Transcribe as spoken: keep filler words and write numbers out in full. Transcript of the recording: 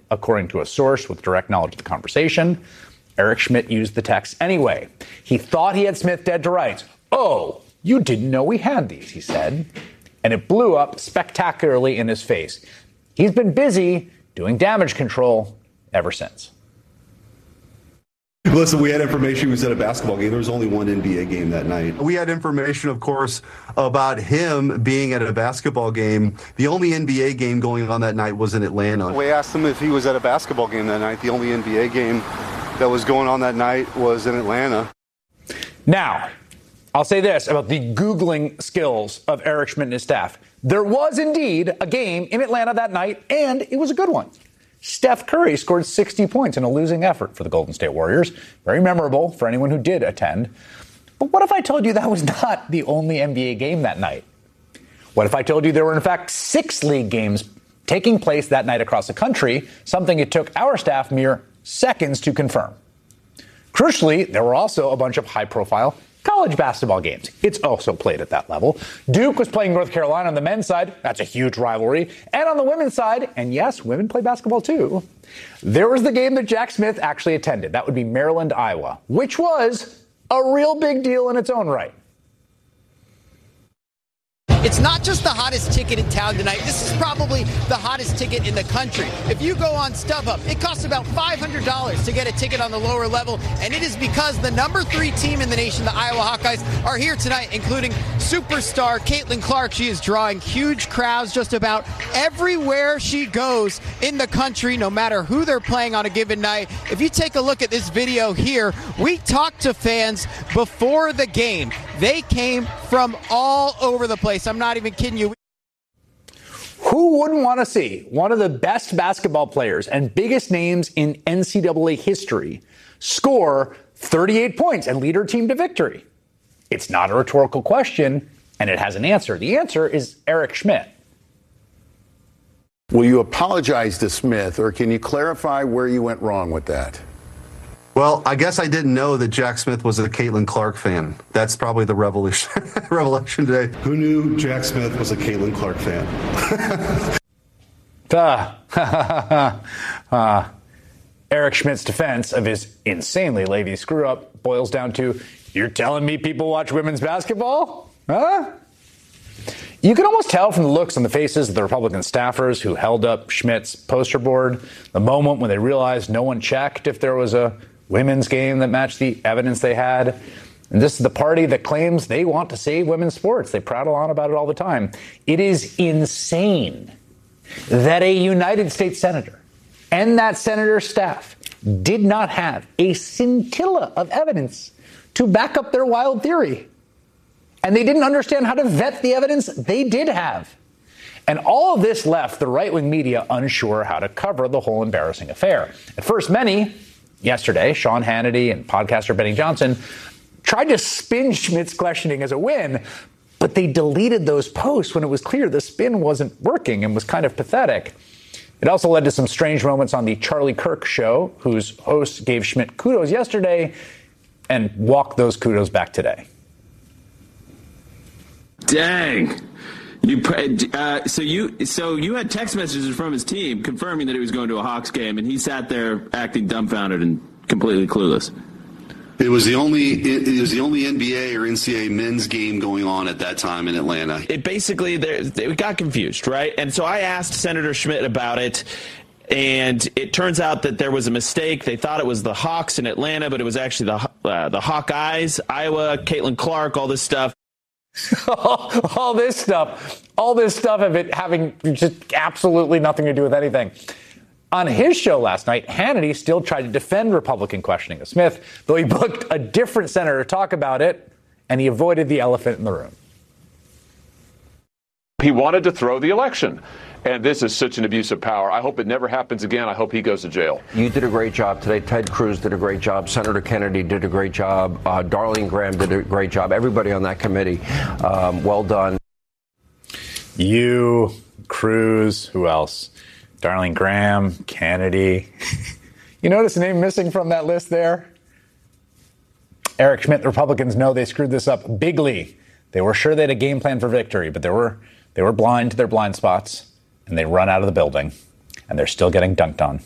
According to a source with direct knowledge of the conversation, Eric Schmidt used the text anyway. He thought he had Smith dead to rights. Oh, you didn't know we had these, he said. And it blew up spectacularly in his face. He's been busy doing damage control ever since. Listen, we had information. He was at a basketball game. There was only one N B A game that night. We had information, of course, about him being at a basketball game. The only N B A game going on that night was in Atlanta. We asked him if he was at a basketball game that night. The only N B A game that was going on that night was in Atlanta. Now, I'll say this about the Googling skills of Eric Schmidt and his staff. There was indeed a game in Atlanta that night, and it was a good one. Steph Curry scored sixty points in a losing effort for the Golden State Warriors. Very memorable for anyone who did attend. But what if I told you that was not the only N B A game that night? What if I told you there were, in fact, six league games taking place that night across the country, something it took our staff mere seconds to confirm? Crucially, there were also a bunch of high-profile college basketball games. It's also played at that level. Duke was playing North Carolina on the men's side. That's a huge rivalry. And on the women's side, and yes, women play basketball too, there was the game that Jack Smith actually attended. That would be Maryland, Iowa, which was a real big deal in its own right. It's not just the hottest ticket in town tonight. This is probably the hottest ticket in the country. If you go on StubHub, it costs about five hundred dollars to get a ticket on the lower level, and it is because the number three team in the nation, the Iowa Hawkeyes, are here tonight, including superstar Caitlin Clark. She is drawing huge crowds just about everywhere she goes in the country, no matter who they're playing on a given night. If you take a look at this video here, we talked to fans before the game. They came from all over the place. I'm not even kidding you. Who wouldn't want to see one of the best basketball players and biggest names in N C double A history score thirty-eight points and lead her team to victory? It's not a rhetorical question, and it has an answer. The answer is Eric Schmidt. Will you apologize to Smith, or can you clarify where you went wrong with that? Well, I guess I didn't know that Jack Smith was a Caitlin Clark fan. That's probably the revolution, revelation today. Who knew Jack Smith was a Caitlin Clark fan? uh, uh, Eric Schmidt's defense of his insanely lazy screw-up boils down to, you're telling me people watch women's basketball? Huh? You can almost tell from the looks on the faces of the Republican staffers who held up Schmidt's poster board the moment when they realized no one checked if there was a women's game that matched the evidence they had. And this is the party that claims they want to save women's sports. They prattle on about it all the time. It is insane that a United States senator and that senator's staff did not have a scintilla of evidence to back up their wild theory. And they didn't understand how to vet the evidence they did have. And all of this left the right-wing media unsure how to cover the whole embarrassing affair. At first, many, yesterday, Sean Hannity and podcaster Benny Johnson, tried to spin Schmidt's questioning as a win, but they deleted those posts when it was clear the spin wasn't working and was kind of pathetic. It also led to some strange moments on the Charlie Kirk show, whose host gave Schmidt kudos yesterday and walked those kudos back today. Dang. You uh, so you so you had text messages from his team confirming that he was going to a Hawks game, and he sat there acting dumbfounded and completely clueless. It was the only it was the only N B A or N C double A men's game going on at that time in Atlanta. It basically they got confused, right? And so I asked Senator Schmidt about it, and it turns out that there was a mistake. They thought it was the Hawks in Atlanta, but it was actually the uh, the Hawkeyes, Iowa, Caitlin Clark, all this stuff. all this stuff, all this stuff of it having just absolutely nothing to do with anything. On his show last night, Hannity still tried to defend Republican questioning of Smith, though he booked a different senator to talk about it, and he avoided the elephant in the room. He wanted to throw the election. And this is such an abuse of power. I hope it never happens again. I hope he goes to jail. You did a great job today. Ted Cruz did a great job. Senator Kennedy did a great job. Uh, Darlene Graham did a great job. Everybody on that committee, um, well done. You, Cruz, who else? Darlene Graham, Kennedy. You notice a name missing from that list there? Eric Schmidt. The Republicans know they screwed this up bigly. They were sure they had a game plan for victory, but they were they were blind to their blind spots. And they run out of the building, and they're still getting dunked on.